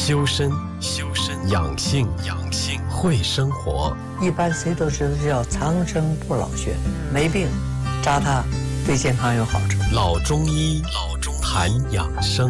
修身，养性，会生活。 一般谁都知道叫长生不老穴，没病扎它对健康有好处。 老中医，谈养生。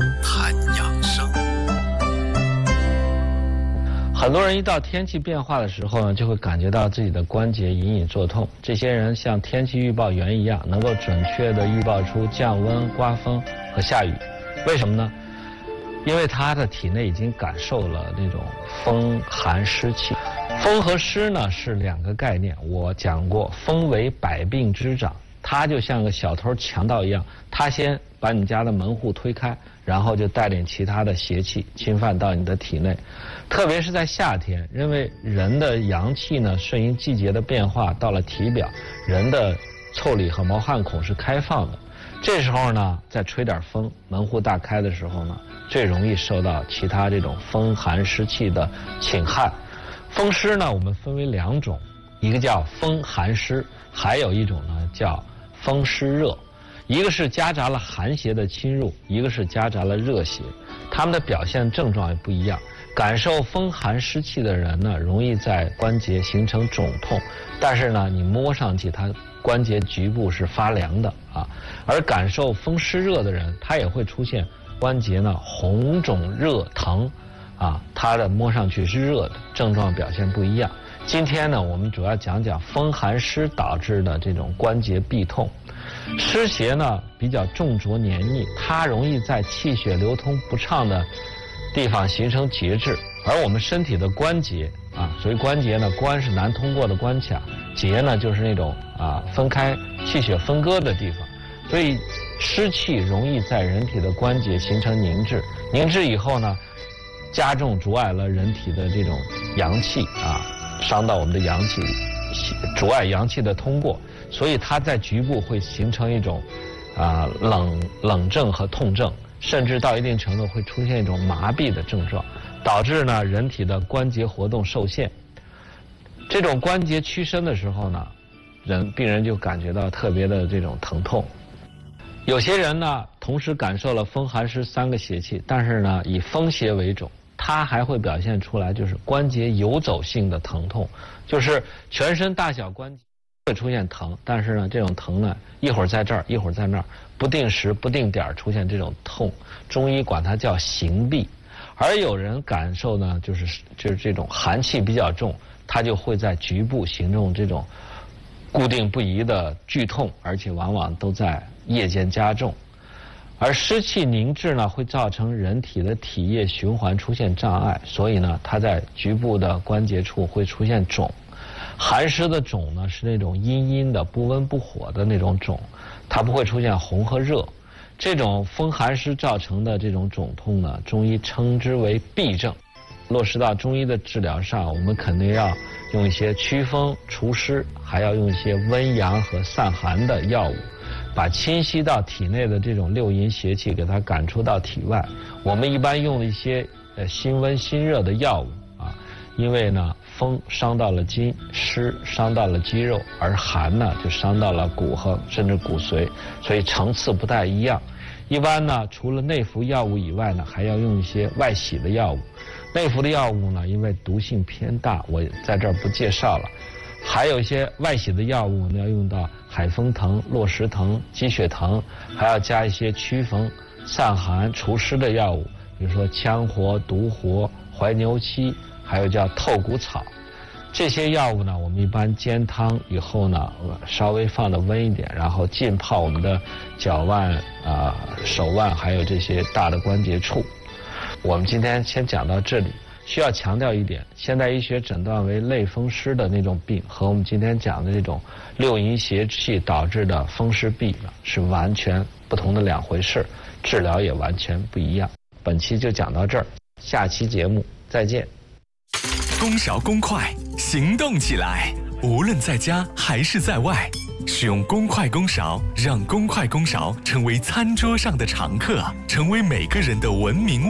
很多人一到天气变化的时候呢，就会感觉到自己的关节隐隐作痛。这些人像天气预报员一样，能够准确地预报出降温、刮风和下雨。为什么呢？因为他的体内已经感受了那种风寒湿气。风和湿呢是两个概念，我讲过，风为百病之长，他就像个小偷强盗一样，他先把你家的门户推开，然后就带领其他的邪气侵犯到你的体内。特别是在夏天，因为人的阳气呢顺应季节的变化到了体表，人的腠理和毛汗孔是开放的，这时候呢再吹点风，门户大开的时候呢，最容易受到其他这种风寒湿气的侵害。风湿呢我们分为两种，一个叫风寒湿，还有一种呢叫风湿热。一个是夹杂了寒邪的侵入，一个是夹杂了热邪，它们的表现症状也不一样。感受风寒湿气的人呢，容易在关节形成肿痛，但是呢你摸上去它关节局部是发凉的啊。而感受风湿热的人，他也会出现关节呢红肿热疼啊，它的摸上去是热的，症状表现不一样。今天呢我们主要讲讲风寒湿导致的这种关节痹痛。湿邪呢比较重浊黏腻，它容易在气血流通不畅的地方形成结滞，而我们身体的关节啊，所谓关节呢，关是难通过的关卡，节呢就是那种分开气血分割的地方，所以湿气容易在人体的关节形成凝滞，凝滞以后呢，加重阻碍了人体的这种阳气啊，伤到我们的阳气，阻碍阳气的通过，所以它在局部会形成一种冷症和痛症，甚至到一定程度会出现一种麻痹的症状，导致呢人体的关节活动受限。这种关节屈伸的时候呢，病人就感觉到特别的这种疼痛。有些人呢同时感受了风寒湿三个邪气，但是呢以风邪为主，它还会表现出来就是关节游走性的疼痛，就是全身大小关节会出现疼，但是呢这种疼呢一会儿在这儿一会儿在那儿，不定时不定点出现这种痛，中医管它叫行痹。而有人感受呢就是这种寒气比较重，它就会在局部形成这种固定不移的剧痛，而且往往都在夜间加重。而湿气凝滞呢会造成人体的体液循环出现障碍，所以呢它在局部的关节处会出现肿。寒湿的肿呢是那种阴阴的不温不火的那种肿，它不会出现红和热。这种风寒湿造成的这种肿痛呢，中医称之为痹症。落实到中医的治疗上，我们肯定要用一些祛风除湿，还要用一些温阳和散寒的药物，把侵袭到体内的这种六淫邪气给它赶出到体外。我们一般用一些辛温辛热的药物啊，因为呢风伤到了筋，湿伤到了肌肉，而寒呢就伤到了骨和甚至骨髓，所以层次不太一样。一般呢除了内服药物以外呢，还要用一些外洗的药物。内服的药物呢因为毒性偏大，我在这儿不介绍了。还有一些外洗的药物呢要用到海风藤、落石藤、鸡血藤，还要加一些祛风散寒除湿的药物，比如说羌活、独活、怀牛膝，还有叫透骨草。这些药物呢我们一般煎汤以后呢稍微放得温一点，然后浸泡我们的脚腕手腕还有这些大的关节处。我们今天先讲到这里。需要强调一点，现代医学诊断为类风湿的那种病，和我们今天讲的这种六淫邪气导致的风湿痹呢是完全不同的两回事，治疗也完全不一样。本期就讲到这儿，下期节目再见。 公勺公筷，行动起来！无论在家还是在外，使用公筷公勺，让公筷公勺成为餐桌上的常客，成为每个人的文明